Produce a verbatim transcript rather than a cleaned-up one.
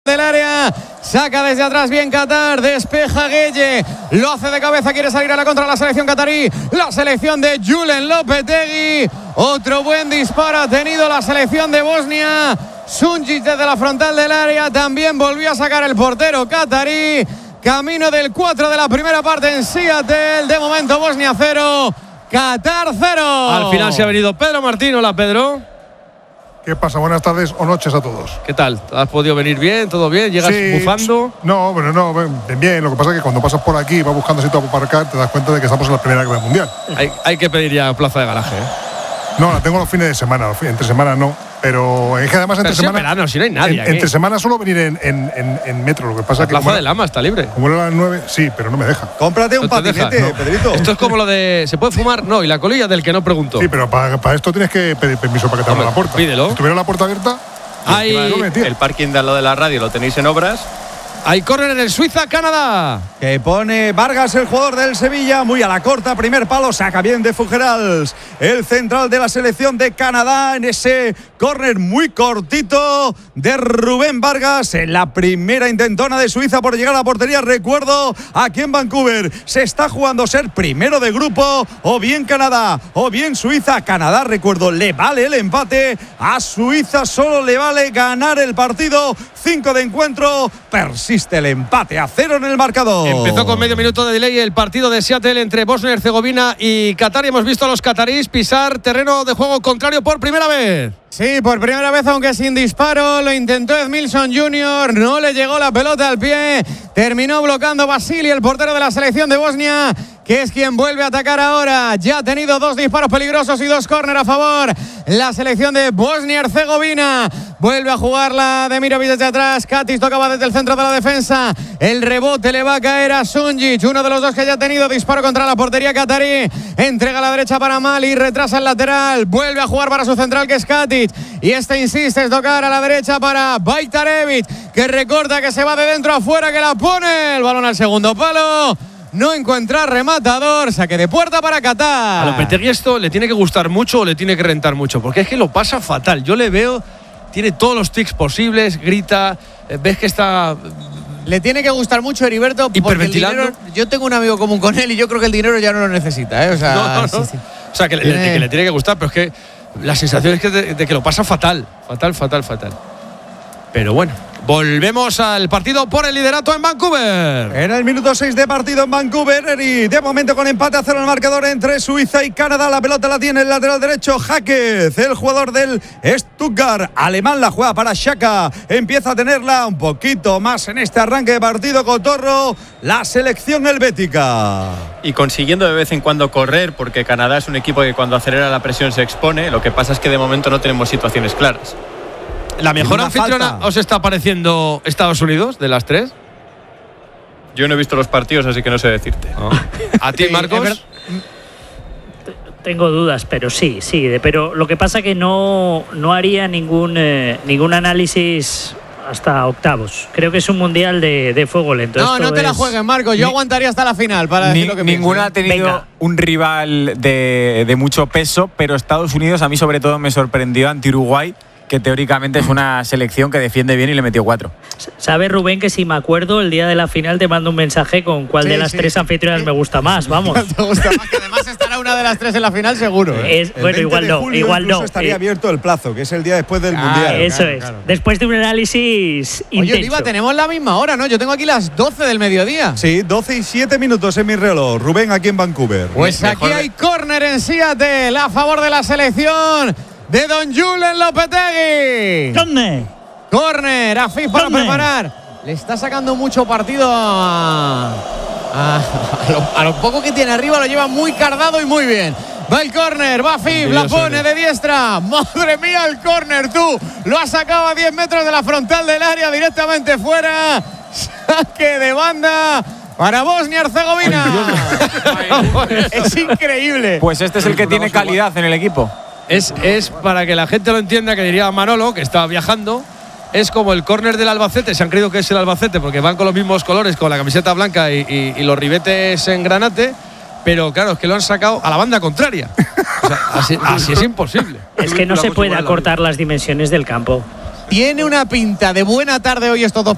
del área, saca desde atrás bien Qatar, despeja Gueye, lo hace de cabeza, quiere salir a la contra la selección catarí, la selección de Julen Lopetegui, otro buen disparo ha tenido la selección de Bosnia, Sunjic desde la frontal del área, también volvió a sacar el portero catarí, camino del cuatro de la primera parte en Seattle, de momento Bosnia cero, Qatar cero. Al final se ha venido Pedro Martín. Hola, Pedro. ¿Qué pasa? Buenas tardes o noches a todos. ¿Qué tal? ¿Has podido venir bien? ¿Todo bien? ¿Llegas sí, bufando? No, pero no, bien, bien. Lo que pasa es que cuando pasas por aquí y vas buscando sitio para aparcar, te das cuenta de que estamos en la primera guerra mundial. Hay, hay que pedir ya plaza de garaje, ¿eh? No, la tengo los fines de semana, entre semana no. Pero es que además entre semana. semana. Verano, si no hay nadie. En, aquí. Entre semana suelo venir en, en, en, en metro. Lo que pasa la es que. Plaza como de Lama está libre. Como era las nueve, sí, pero no me deja. Cómprate un ¿No patinete, no. Pedrito. Esto es como lo de. ¿Se puede fumar? No, y la colilla del que no preguntó. Sí, pero para, para esto tienes que pedir permiso para que te abra la puerta. Pídelo. Si tuviera la puerta abierta. Hay el parking de al lado de la radio lo tenéis en obras. Hay córner en el Suiza-Canadá. Que pone Vargas, el jugador del Sevilla, muy a la corta, primer palo, saca bien de Fugerals, el central de la selección de Canadá, en ese córner muy cortito de Rubén Vargas, en la primera intentona de Suiza por llegar a la portería. Recuerdo, aquí en Vancouver se está jugando ser primero de grupo, o bien Canadá, o bien Suiza. Canadá, recuerdo, le vale el empate, a Suiza solo le vale ganar el partido. Cinco de encuentro, persiste el empate a cero en el marcador. Empezó con medio minuto de delay el partido de Seattle entre Bosnia y Herzegovina y Qatar, y hemos visto a los cataríes pisar terreno de juego contrario por primera vez. Sí, por primera vez, aunque sin disparo, lo intentó Edmilson junior, no le llegó la pelota al pie, terminó bloqueando Vasili, el portero de la selección de Bosnia, que es quien vuelve a atacar ahora. Ya ha tenido dos disparos peligrosos y dos córner a favor. La selección de Bosnia-Herzegovina vuelve a jugarla de Mirovic desde atrás. Katic tocaba desde el centro de la defensa. El rebote le va a caer a Sunjic, uno de los dos que ya ha tenido disparo contra la portería catarí. Entrega a la derecha para Mali, retrasa el lateral. Vuelve a jugar para su central, que es Katic. Y este insiste en tocar a la derecha para Bajtarevic, que recorta, que se va de dentro a fuera, que la pone. El balón al segundo palo. No encuentra rematador, saque de puerta para Qatar. A Lopetegui esto le tiene que gustar mucho o le tiene que rentar mucho, porque es que lo pasa fatal. Yo le veo, tiene todos los tics posibles, grita, ves que está... Le tiene que gustar mucho, Heriberto, porque el dinero, yo tengo un amigo común con él y yo creo que el dinero ya no lo necesita, ¿eh? O sea, no, no, no. Sí, sí. O sea que, le, que le tiene que gustar, pero es que la sensación es que de, de que lo pasa fatal, fatal, fatal, fatal. Pero bueno, volvemos al partido por el liderato en Vancouver. En el minuto seis de partido en Vancouver, y de momento con empate a cero el marcador entre Suiza y Canadá. La pelota la tiene el lateral derecho Jaquez, el jugador del Stuttgart alemán. La juega para Xhaka, empieza a tenerla un poquito más en este arranque de partido, Cotorro, la selección helvética. Y consiguiendo de vez en cuando correr, porque Canadá es un equipo que cuando acelera la presión se expone. Lo que pasa es que de momento no tenemos situaciones claras. ¿La mejor anfitriona os está pareciendo Estados Unidos, de las tres? Yo no he visto los partidos, así que no sé decirte. Oh. ¿A ti, Marcos? Tengo dudas, pero sí, sí. Pero lo que pasa es que no, no haría ningún, eh, ningún análisis hasta octavos. Creo que es un mundial de, de fuego lento. No, Esto no te la es... juegues, Marcos. Yo Ni, aguantaría hasta la final para decir ni, lo que Ninguna pienso, ha tenido Venga. un rival de, de mucho peso, pero Estados Unidos a mí sobre todo me sorprendió ante Uruguay, que teóricamente es una selección que defiende bien y le metió cuatro. ¿Sabe, Rubén, que si me acuerdo el día de la final te mando un mensaje con cuál Sí, de las sí. tres anfitrionas me gusta más? Vamos. Te gusta más, que además estará una de las tres en la final seguro, ¿eh? Es, El bueno, veinte igual de no, julio igual incluso no. estaría Eh, abierto el plazo, que es el día después del Claro, mundial. Eso claro, es. claro. Después de un análisis Oye, intenso. Oliva, tenemos la misma hora, ¿no? Yo tengo aquí las doce del mediodía. Sí, doce y siete minutos en mi reloj. Rubén, aquí en Vancouver. Pues aquí hay córner en Seattle a favor de la selección de don Julen Lopetegui. ¿Dónde? Córner, a Fif para ¿Dónde? preparar. Le está sacando mucho partido a, a, a, lo, a lo poco que tiene arriba, lo lleva muy cardado y muy bien. Va el córner, va Fif, la pone de diestra. Madre mía, el córner, tú. Lo ha sacado a diez metros de la frontal del área, directamente fuera. Saque de banda para Bosnia-Herzegovina. Es increíble. Pues este es el que tiene calidad en el equipo. Es, es para que la gente lo entienda, que diría Manolo, que está viajando. Es como el córner del Albacete, se han creído que es el Albacete porque van con los mismos colores, con la camiseta blanca y, y, y los ribetes en granate, pero claro, es que lo han sacado a la banda contraria. O sea, así, así es imposible. Es que no se puede acortar las dimensiones del campo. Tiene una pinta de buena tarde hoy estos dos